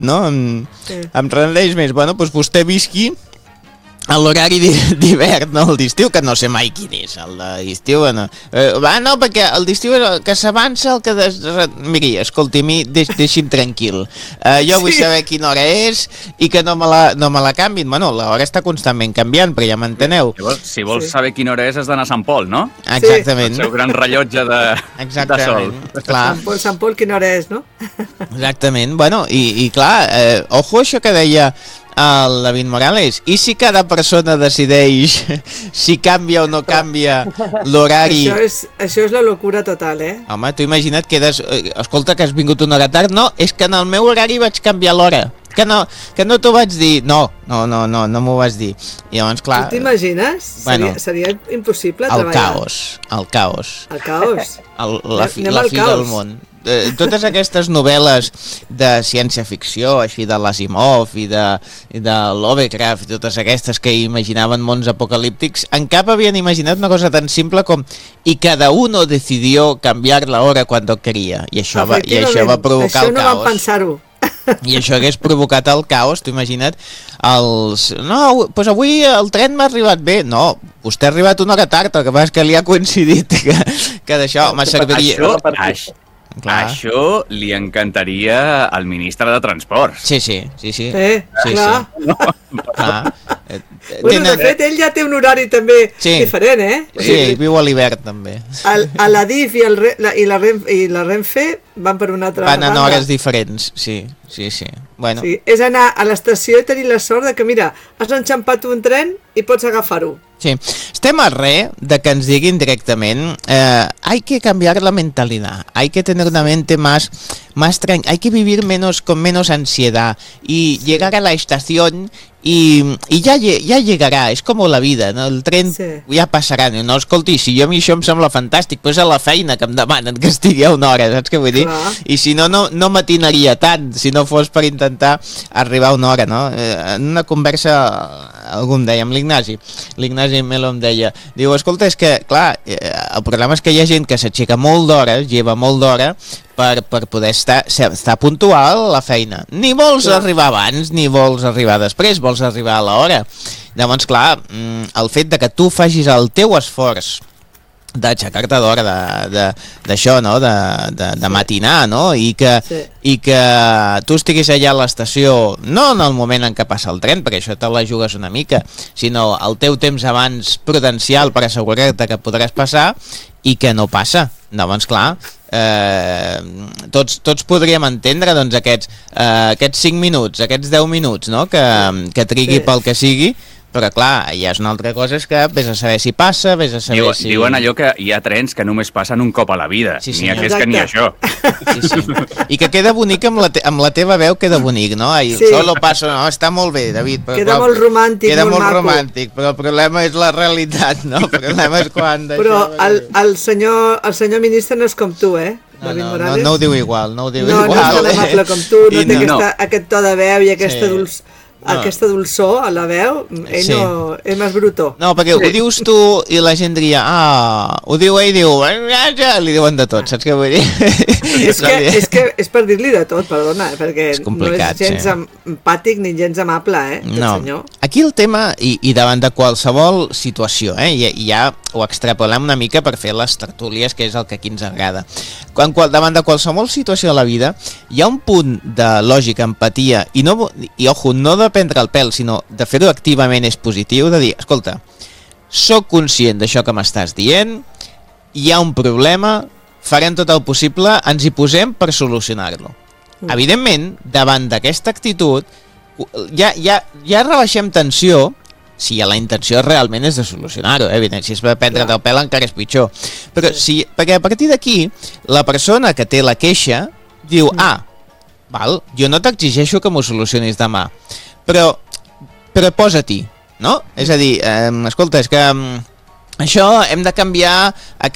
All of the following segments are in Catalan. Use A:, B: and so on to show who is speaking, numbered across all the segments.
A: no? Em rendeix més. Bueno, doncs vostè visqui a l'horari d'hivern, no? El d'estiu, que no sé mai quin és, el d'estiu, no. No, perquè el d'estiu és el que s'avança, el que... Miri, escolti, a mi deixi'm tranquil. Jo vull saber quina hora és i que no me la canvin. Bueno, l'hora està constantment canviant, però ja m'enteneu.
B: Si vols saber quina hora és, has d'anar a Sant Pol, no?
A: Exactament.
B: El seu gran rellotge de sol.
A: Clar.
C: Sant Pol, quina hora és, no?
A: Exactament. Bueno, i clar, ojo això que deia el David Morales, i si cada persona decideix si canvia o no canvia l'horari...
C: Això és la locura total,
A: Home, tu imagina't que escolta, que has vingut una hora tard. No, és que en el meu horari vaig canviar l'hora. Que no t'ho vaig dir. No m'ho vas dir. I llavors, clar...
C: Tu t'imagines? Bueno, seria impossible treballar.
A: El caos.
C: El caos.
A: La fi del món. Totes aquestes novel·les de ciència-ficció, així de l'Asimov i de Lovecraft, i totes aquestes que imaginaven mons apocalíptics, en cap havien imaginat una cosa tan simple com y cada uno decidió cambiar la hora cuando quería. I això va provocar el caos.
C: Això no vam pensar-ho.
A: I això hagués provocat el caos, t'ho imagina't, doncs avui el tren m'ha arribat bé. No, vostè ha arribat una hora tard, el que passa és que li ha coincidit que d'això me serviria...
B: Això li encantaria al ministre de Transports.
A: Sí.
C: Clar.
A: Clar.
C: Bueno, de fet, ell ja té un horari també diferent,
A: Sí, ell viu a l'hivern també.
C: La DIF i la Renfe van per una altra banda.
A: Van en hores diferents, sí. Bueno.
C: Sí, és anar a l'estació i tenir la sort de que, mira, has enxampat un tren i pots agafar-ho.
A: Sí, estem a res de que ens diguin directament hay que cambiar la mentalidad, hay que tener una mente más hay que vivir con menos ansiedad y llegar a la estación y ya llegarà, és com la vida, no? El tren ja passarà, no, escolti, si a mi això em sembla fantàstic, però és a la feina que em demanen que estigui a una hora, saps què vull dir? I si no m'atinaria tant, si no fos per intentar arribar a una hora, no? En una conversa algú em deia, amb l'Ignasi Melo em deia, diu, escolta, és que, clar, el problema és que hi ha gent que s'aixeca molt d'hora, lleva molt d'hora, per poder estar puntual a la feina. Ni vols arribar abans, ni vols arribar després, vols arribar a l'hora. Llavors, clar, el fet de que tu facis el teu esforç d'aixecar-te d'hora, d'això, no? De matinar, no? I que tu estiguis allà a l'estació, no en el moment en què passa el tren, perquè això te la jugues una mica, sinó el teu temps abans prudencial per assegurar-te que podràs passar i que no passa. Llavors, clar, tots podríem entendre doncs, aquests 5 minuts, aquests 10 minuts, no? que trigui pel que sigui, però clar, ja és una altra cosa, és que vés a saber si passa, vés a saber si...
B: Diuen allò que hi ha trens que només passen un cop a la vida, ni aquest que ni això.
A: Sí. I que queda bonic amb la teva veu, queda bonic, no? Solo passo, no, està molt bé, David. Però,
C: queda molt romàntic,
A: queda molt romàntic, però el problema és la realitat, no? El problema és quan...
C: Però el senyor ministre no és com tu,
A: No ho diu igual, no ho diu
C: igual. No és tan amable com tu, no té aquest to de veu i aquesta dolçor a la veu, ell no és més brutó.
A: No, perquè ho dius tu i la gent diria, ho diu ell, li diuen de tot, saps què vull dir?
C: És que és per dir-li de tot, perdona, perquè no és gens empàtic ni gens amable, senyor.
A: Aquí el tema, i davant de qualsevol situació, ja ho extrapolem una mica per fer les tertúlies, que és el que aquí ens agrada. Davant de qualsevol situació de la vida, hi ha un punt de lògica, empatia, i ojo, no de prendre el pèl, sinó de fer-ho activament és positiu, de dir, escolta, soc conscient d'això que m'estàs dient, hi ha un problema, farem tot el possible, ens hi posem per solucionar-lo. Evidentment, davant d'aquesta actitud, ja rebaixem tensió, si la intenció realment és de solucionar-ho, evident, si és per prendre't el pèl encara és pitjor. Però perquè a partir d'aquí, la persona que té la queixa diu, jo no t'exigeixo que m'ho solucionis demà, però posa-t'hi, no? És a dir, escolta, és que això hem de canviar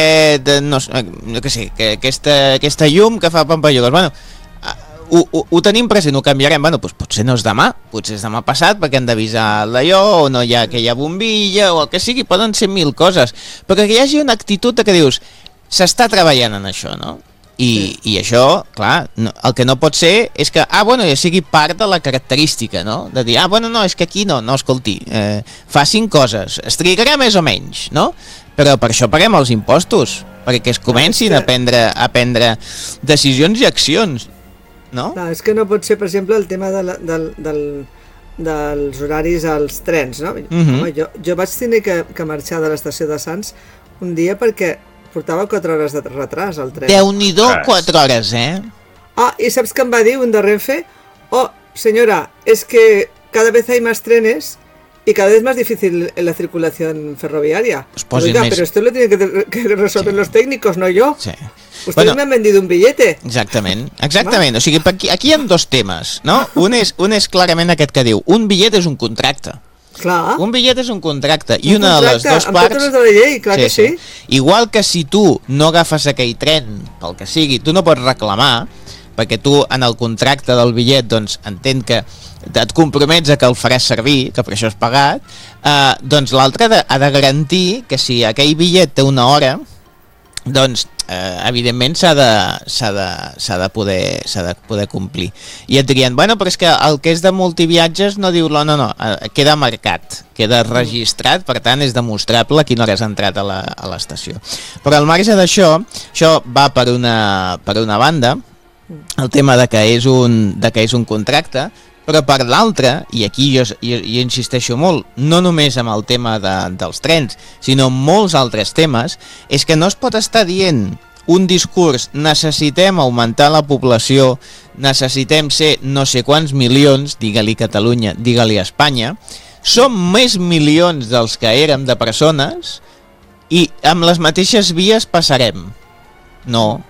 A: aquesta llum que fa pampallugues. Bueno, ho tenim present, ho canviarem. Bueno, doncs potser no és demà, potser és demà passat perquè hem d'avisar d'allò, o no hi ha aquella bombilla, o el que sigui, poden ser 1000 coses. Però que hi hagi una actitud que dius, s'està treballant en això, no? I això, clar, el que no pot ser és que, ja sigui part de la característica, no? De dir, no, és que aquí no, escolti, facin coses, es trigarà més o menys, no? Però per això paguem els impostos, perquè es comencin a prendre decisions i accions, no?
C: Clar, és que no pot ser, per exemple, el tema dels horaris als trens, no? Home, jo vaig tenir que marxar de l'estació de Sants un dia perquè portava 4 hores de retras al tren.
A: Déu-n'hi-do, 4 hores,
C: y ¿sabes qué me dijo un de Renfe? Señora, es que cada vez hay más trenes y cada vez más difícil la circulación ferroviaria.
A: Pues
C: oiga, pero esto lo tienen que resolver los técnicos, no yo.
A: Sí.
C: Ustedes me han vendido un billete.
A: Exactament. O sigui, aquí hi ha 2 temes, no? Un és clarament aquest que diu, un bitllet és un contracte.
C: Clar.
A: Un bitllet és un contracte. I una de les dues parts...
C: Amb totes les de la llei, clar que sí.
A: Igual que si tu no agafes aquell tren, pel que sigui, tu no pots reclamar, perquè tu en el contracte del bitllet, doncs, entenc que et compromets a que el faràs servir, que per això has pagat, doncs l'altre ha de garantir que si aquell bitllet té una hora, doncs evidentment s'ha de poder complir. I et dirien, però és que el que és de multiviatges no diu, no, queda marcat, queda registrat, per tant és demostrable a quina hora has entrat a l'estació. Però al marge d'això, això va per una banda, el tema de que és un contracte, però per l'altra, i aquí jo insisteixo molt, no només amb el tema dels trens, sinó en molts altres temes, és que no es pot estar dient un discurs, necessitem augmentar la població, necessitem ser no sé quants milions, digue-li Catalunya, digue-li Espanya, som més milions dels que érem de persones i amb les mateixes vies passarem. No,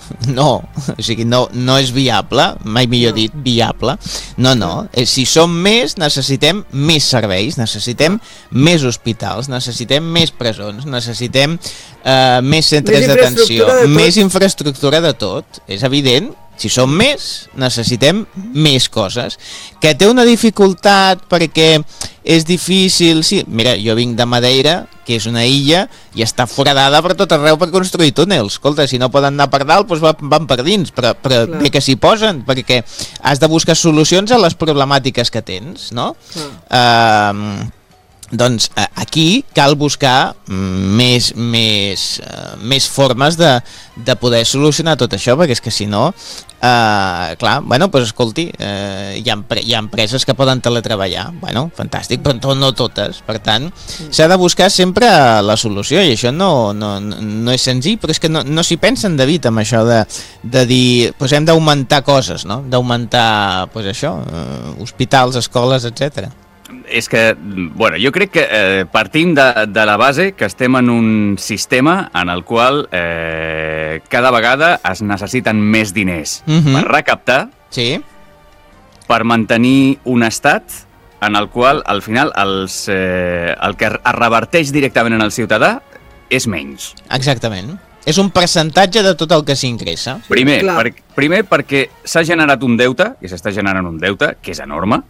A: o sigui, no és viable, mai millor dit, viable. No, si som més, necessitem més serveis, necessitem més hospitals, necessitem més presons, necessitem més centres d'atenció, més infraestructura de tot, és evident. Si som més, necessitem més coses. Que té una dificultat perquè és difícil... Sí, mira, jo vinc de Madeira, que és una illa, i està foradada per tot arreu per construir túnels. Escolta, si no poden anar per dalt, doncs van per dins, però bé que s'hi posen, perquè has de buscar solucions a les problemàtiques que tens, no? Doncs aquí cal buscar més formes de poder solucionar tot això, perquè és que si no, clar, doncs escolti, hi ha empreses que poden teletreballar, fantàstic, però no totes, per tant s'ha de buscar sempre la solució, i això no és senzill, però és que no s'hi pensen, David, amb això de dir, doncs hem d'augmentar coses, no? D'augmentar, doncs això, hospitals, escoles, etcètera.
B: És que, jo crec que partim de la base que estem en un sistema en el qual cada vegada es necessiten més diners per recaptar, per mantenir un estat en el qual, al final, el que es reverteix directament en el ciutadà és menys.
A: Exactament. És un percentatge de tot el que s'ingressa.
B: Primer perquè s'ha generat un deute, i s'està generant un deute, que és enorme,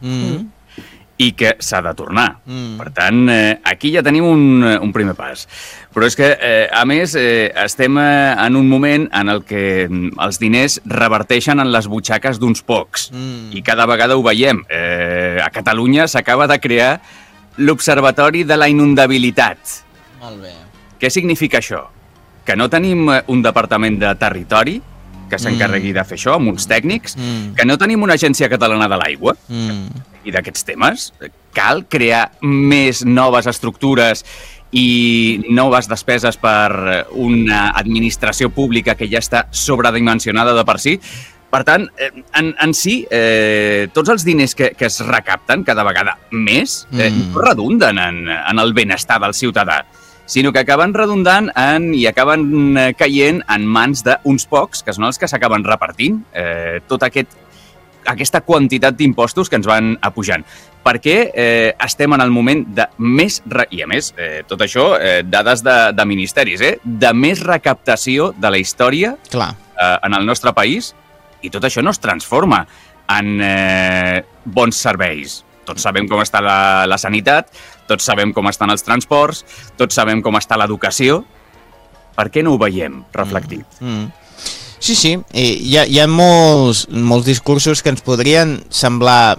B: i que s'ha de tornar. Per tant, aquí ja tenim un primer pas. Però és que, a més, estem en un moment en el que els diners reverteixen en les butxaques d'uns pocs. I cada vegada ho veiem. A Catalunya s'acaba de crear l'Observatori de la Inundabilitat.
A: Molt bé.
B: Què significa això? Que no tenim un departament de territori que s'encarregui de fer això, amb uns tècnics, que no tenim una agència catalana de l'aigua, i d'aquests temes cal crear més noves estructures i noves despeses per una administració pública que ja està sobredimensionada de per si. Per tant, en si, tots els diners que es recapten cada vegada més no redunden en el benestar del ciutadà, sinó que acaben redundant i acaben caient en mans d'uns pocs, que són els que s'acaben repartint tota aquesta quantitat d'impostos que ens van apujant. Perquè estem en el moment de més... I a més, tot això, dades de ministeris, de més recaptació de la història en el nostre país, i tot això no es transforma en bons serveis. Tots sabem com està la sanitat, tots sabem com estan els transports, tots sabem com està l'educació. Per què no ho veiem reflectit?
A: Sí, hi ha molts discursos que ens podrien semblar